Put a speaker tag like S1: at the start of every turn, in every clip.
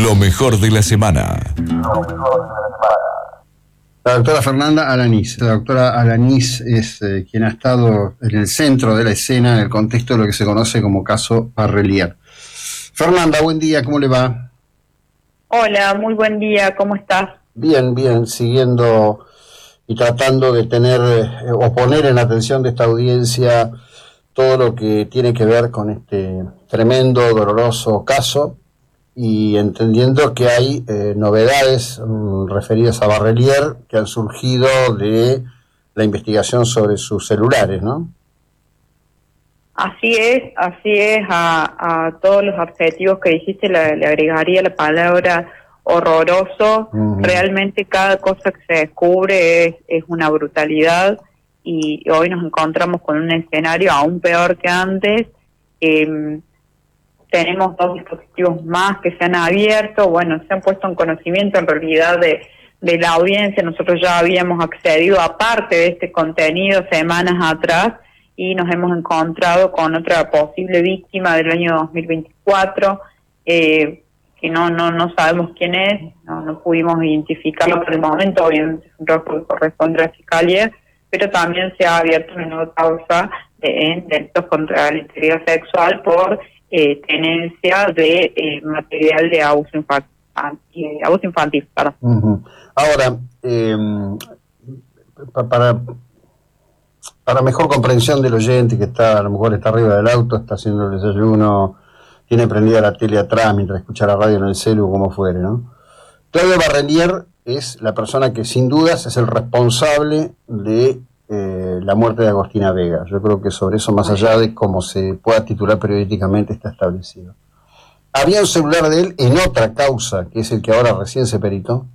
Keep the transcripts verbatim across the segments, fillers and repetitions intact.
S1: Lo mejor de la semana.
S2: La doctora Fernanda Alanís. La doctora Alanís es eh, quien ha estado en el centro de la escena en el contexto de lo que se conoce como caso Barrelier. Fernanda, buen día, ¿cómo le va?
S3: Hola, muy buen día, ¿cómo estás?
S2: Bien, bien, siguiendo y tratando de tener eh, o poner en atención de esta audiencia todo lo que tiene que ver con este tremendo, doloroso caso, y entendiendo que hay eh, novedades mm, referidas a Barrelier que han surgido de la investigación sobre sus celulares, ¿no?
S3: Así es, así es, a, a todos los adjetivos que dijiste le, le agregaría la palabra horroroso. Uh-huh. Realmente cada cosa que se descubre es, es una brutalidad, y hoy nos encontramos con un escenario aún peor que antes. Eh, tenemos dos dispositivos más que se han abierto, bueno, se han puesto en conocimiento en realidad de, de la audiencia. Nosotros ya habíamos accedido a parte de este contenido semanas atrás, y nos hemos encontrado con otra posible víctima del año dos mil veinticuatro, eh, que no no no sabemos quién es, no, no pudimos identificarlo por el momento, obviamente es un trabajo que corresponde a la Fiscalía, pero también se ha abierto una nueva causa de delitos contra la integridad sexual por eh, tenencia de eh, material de abuso infantil. Eh, abuso infantil perdón.
S2: Uh-huh. Ahora, eh, para... Para mejor comprensión del oyente que está, a lo mejor está arriba del auto, está haciendo el desayuno, tiene prendida la tele atrás mientras escucha la radio en el celu, como fuere, ¿no? Claudio Barrelier es la persona que sin dudas es el responsable de eh, la muerte de Agostina Vega. Yo creo que sobre eso, más allá de cómo se pueda titular periodísticamente, está establecido. Había un celular de él en otra causa, que es el que ahora recién se peritó.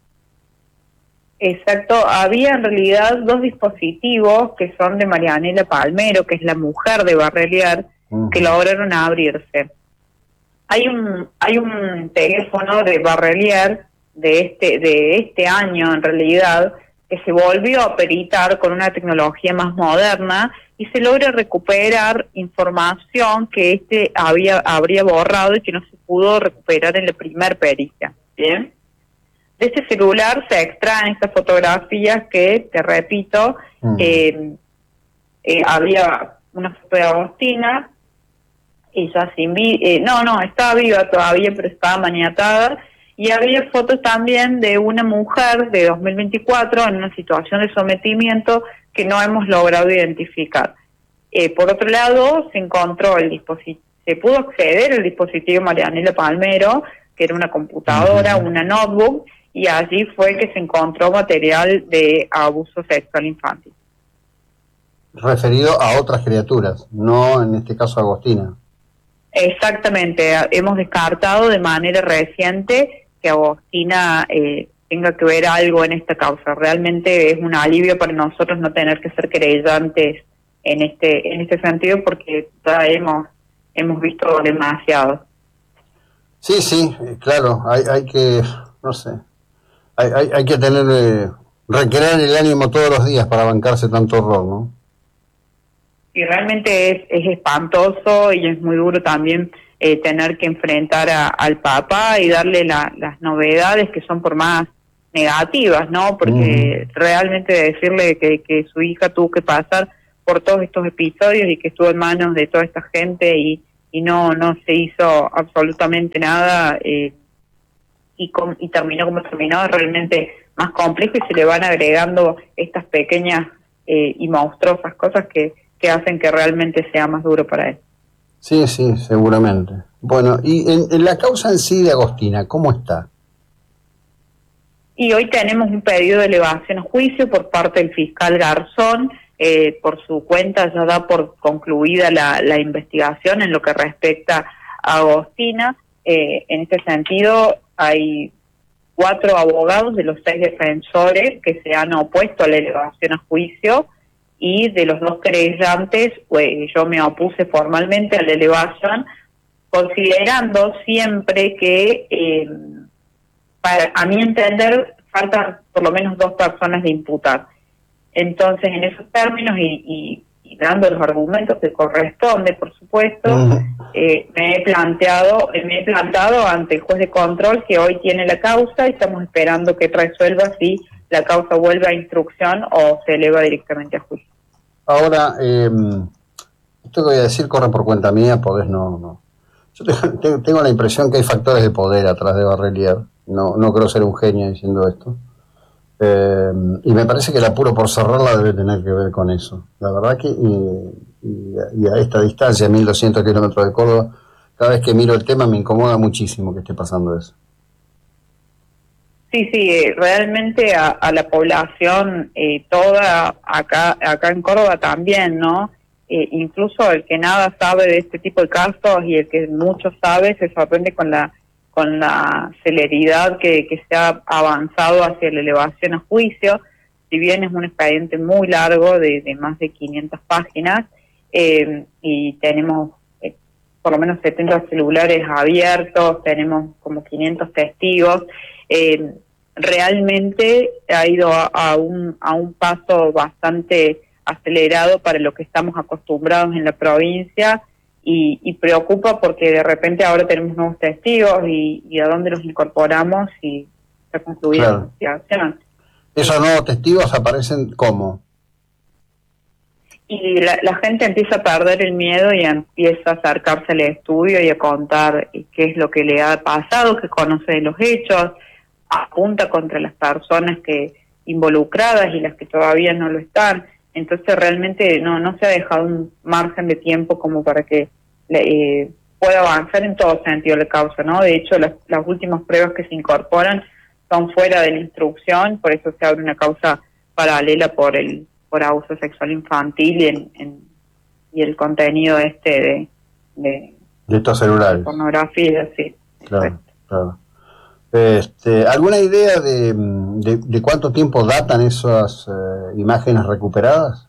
S3: Exacto, había en realidad dos dispositivos que son de Marianela Palmero, que es la mujer de Barrelier, uh-huh, que lograron abrirse. Hay un hay un teléfono de Barrelier de este de este año en realidad que se volvió a peritar con una tecnología más moderna y se logra recuperar información que este había habría borrado y que no se pudo recuperar en la primer pericia. Bien. De este celular se extraen estas fotografías que, te repito, uh-huh, eh, eh, había una foto de Agostina, ella sin vi eh, no, no, estaba viva todavía, pero estaba maniatada, y había fotos también de una mujer de dos mil veinticuatro en una situación de sometimiento que no hemos logrado identificar. Eh, por otro lado, se encontró el dispositivo, se pudo acceder al dispositivo Marianela Palmero, que era una computadora, uh-huh, una notebook, y allí fue que se encontró material de abuso sexual infantil.
S2: Referido a otras criaturas, no en este caso a Agostina.
S3: Exactamente, hemos descartado de manera reciente que Agostina eh, tenga que ver algo en esta causa. Realmente es un alivio para nosotros no tener que ser querellantes en este en este sentido, porque ya hemos hemos visto demasiado.
S2: Sí, sí, claro, hay, hay que, no sé, hay, hay, hay que tener, eh, recrear el ánimo todos los días para bancarse tanto horror, ¿no?
S3: Y realmente es, es espantoso, y es muy duro también eh, tener que enfrentar a, al papá y darle la, las novedades que son por más negativas, ¿no? Porque uh-huh, realmente decirle que, que su hija tuvo que pasar por todos estos episodios y que estuvo en manos de toda esta gente y, y no no se hizo absolutamente nada, eh, y, com, y terminó como terminó, es realmente más complejo, y se le van agregando estas pequeñas eh, y monstruosas cosas que que hacen que realmente sea más duro para él.
S2: Sí, sí, seguramente. Bueno, y en, en la causa en sí de Agostina, ¿cómo está?
S3: Y hoy tenemos un pedido de elevación a juicio por parte del fiscal Garzón. Eh, por su cuenta ya da por concluida la, la investigación en lo que respecta a Agostina. Eh, en este sentido, hay cuatro abogados de los seis defensores que se han opuesto a la elevación a juicio, y de los dos querellantes, pues yo me opuse formalmente a la elevación, considerando siempre que, eh, para a mi entender, faltan por lo menos dos personas de imputar. Entonces, en esos términos, y, y, y dando los argumentos que corresponde, por supuesto,
S2: uh-huh.
S3: eh, me he planteado, me he plantado ante el juez de control que hoy tiene la causa y estamos esperando que resuelva si la causa vuelve a instrucción o se eleva directamente a juicio.
S2: Ahora, eh, esto que voy a decir corre por cuenta mía, podés no... no. Yo tengo, tengo la impresión que hay factores de poder atrás de Barrelier, no, no creo ser un genio diciendo esto. Eh, y me parece que el apuro por cerrarla debe tener que ver con eso. La verdad que y, y, y a esta distancia, mil doscientos kilómetros de Córdoba, cada vez que miro el tema me incomoda muchísimo que esté pasando eso.
S3: Sí, sí, realmente a, a la población eh, toda acá acá en Córdoba también, ¿no? Eh, incluso el que nada sabe de este tipo de casos y el que mucho sabe se sorprende con la con la celeridad que, que se ha avanzado hacia la elevación a juicio. Si bien es un expediente muy largo de, de más de quinientas páginas eh, y tenemos eh, por lo menos setenta celulares abiertos, tenemos como quinientos testigos, eh, realmente ha ido a, a, un, a un paso bastante acelerado para lo que estamos acostumbrados en la provincia. Y, y preocupa porque de repente ahora tenemos nuevos testigos y, y a dónde los incorporamos y se ha concluido
S2: claro.
S3: la investigación.
S2: ¿Esos nuevos testigos aparecen cómo?
S3: Y la, la gente empieza a perder el miedo y empieza a acercarse al estudio y a contar qué es lo que le ha pasado, que conoce de los hechos, apunta contra las personas que involucradas y las que todavía no lo están. Entonces realmente no no se ha dejado un margen de tiempo como para que eh, pueda avanzar en todo sentido la causa, ¿no? De hecho, las, las últimas pruebas que se incorporan son fuera de la instrucción, por eso se abre una causa paralela por el por abuso sexual infantil y, en, en, y el contenido este de, de,
S2: de estos celulares.
S3: De pornografía, sí.
S2: Claro,
S3: exacto.
S2: claro. Este, ¿alguna idea de, de, de cuánto tiempo datan esas eh, imágenes recuperadas?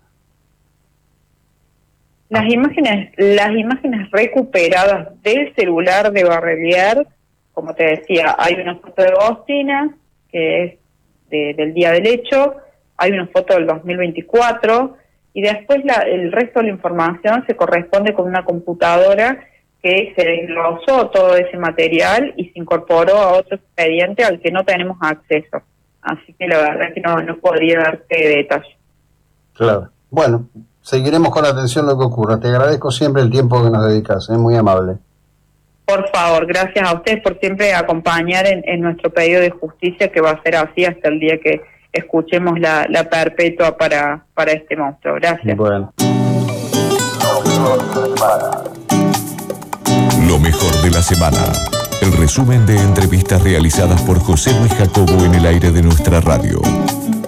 S3: Las imágenes, las imágenes recuperadas del celular de Barrelier, como te decía, hay una foto de Agostina, que es de, del día del hecho, hay una foto del dos mil veinticuatro, y después la, el resto de la información se corresponde con una computadora que se desglosó todo ese material y se incorporó a otro expediente al que no tenemos acceso. Así que la verdad es que no, no podría darte detalle.
S2: Claro. Bueno, seguiremos con atención lo que ocurra. Te agradezco siempre el tiempo que nos dedicas, es muy amable.
S3: Por favor, gracias a ustedes por siempre acompañar en, en nuestro pedido de justicia, que va a ser así hasta el día que escuchemos la, la perpetua para, para este monstruo. Gracias.
S2: Bueno.
S1: Lo mejor de la semana. El resumen de entrevistas realizadas por José Luis Jacobo en el aire de nuestra radio.